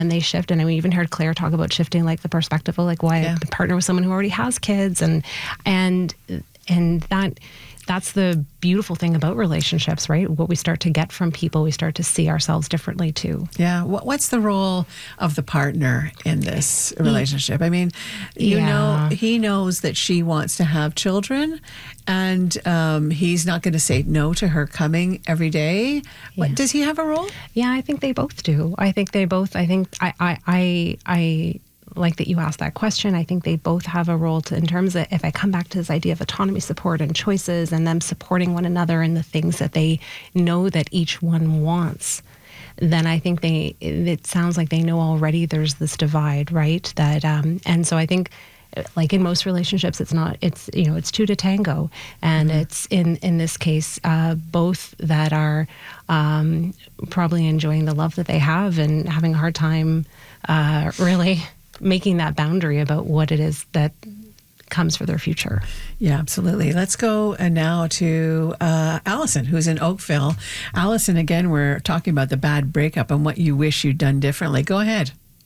they shift. And we even heard Claire talk about shifting, like the perspective of like why the partner with someone who already has kids, and that's the beautiful thing about relationships, right? What we start to get from people, we start to see ourselves differently too. Yeah. What's the role of the partner in this relationship? I mean, you know, he knows that she wants to have children, and he's not going to say no to her coming every day. What, does he have a role? Yeah, I think they both do. I think I like that you asked that question. I think they both have a role in terms of, if I come back to this idea of autonomy, support, and choices, and them supporting one another in the things that they know that each one wants, then I think it sounds like they know already there's this divide, right? That, and so I think, like in most relationships, it's two to tango. And it's in this case, both that are probably enjoying the love that they have and having a hard time really making that boundary about what it is that comes for their future. Yeah, absolutely. Let's go now to Allison, who's in Oakville. Allison, again, we're talking about the bad breakup and what you wish you'd done differently. Go ahead.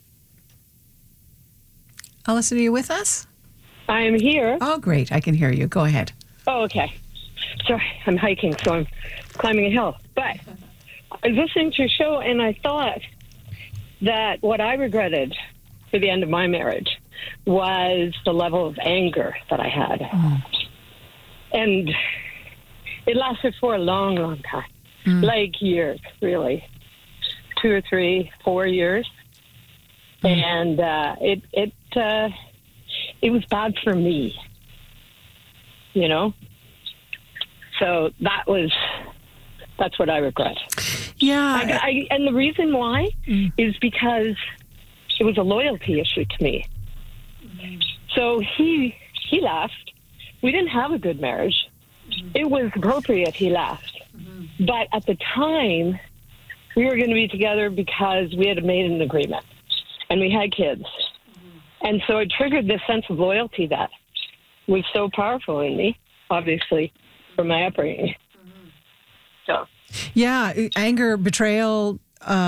Allison, are you with us? I'm here. Oh, great. I can hear you. Go ahead. Oh, okay. Sorry, I'm hiking, so I'm climbing a hill. But I was listening to your show, and I thought that what I regretted for the end of my marriage was the level of anger that I had. And it lasted for a long, long time. Like years, really. 2 or 3, 4 years. And it was bad for me, you know? So that's what I regret. Yeah. And the reason why is because it was a loyalty issue to me. So he left. We didn't have a good marriage. It was appropriate he left. But at the time, we were going to be together because we had made an agreement. And we had kids. And so it triggered this sense of loyalty that was so powerful in me, obviously, from my upbringing. So. Yeah, anger, betrayal,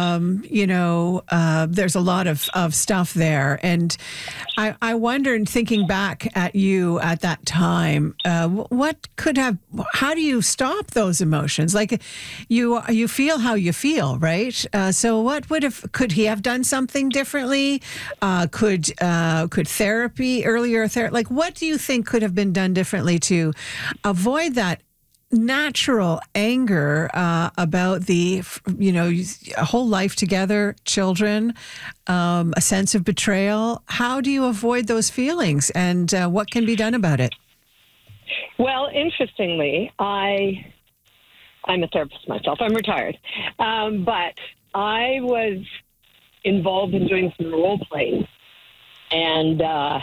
there's a lot of stuff there. And I wonder, thinking back at you at that time, how do you stop those emotions? Like you feel how you feel, right? So could he have done something differently? Could earlier therapy, like what do you think could have been done differently to avoid that natural anger about a whole life together, children, a sense of betrayal? How do you avoid those feelings, and what can be done about it? Well, interestingly, I'm a therapist myself. I'm retired. But I was involved in doing some role playing, and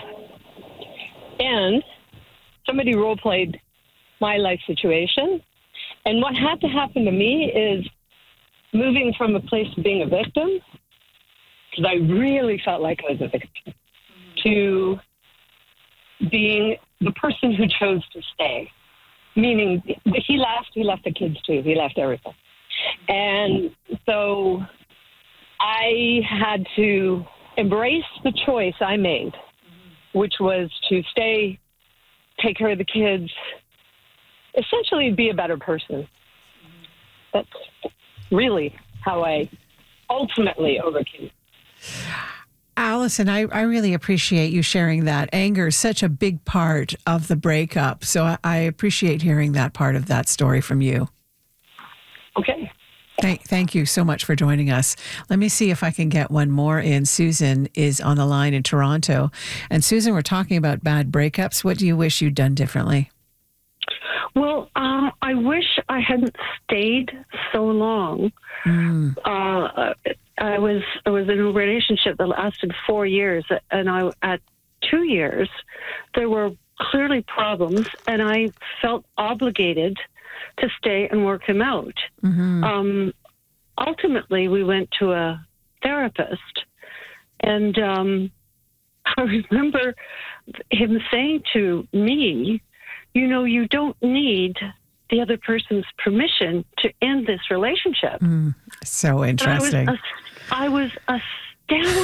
somebody role played my life situation. And what had to happen to me is moving from a place of being a victim, because I really felt like I was a victim, to being the person who chose to stay. Meaning, he left the kids too. He left everything. And so I had to embrace the choice I made, which was to stay, take care of the kids, essentially be a better person. That's really how I ultimately overcame. Allison, I really appreciate you sharing that. Anger is such a big part of the breakup. So I appreciate hearing that part of that story from you. Okay. Thank you so much for joining us. Let me see if I can get one more in. Susan is on the line in Toronto. And Susan, we're talking about bad breakups. What do you wish you'd done differently? Well, I wish I hadn't stayed so long. I was in a relationship that lasted 4 years, and at 2 years, there were clearly problems, and I felt obligated to stay and work him out. Ultimately, we went to a therapist, and I remember him saying to me, you don't need the other person's permission to end this relationship. So interesting. I was down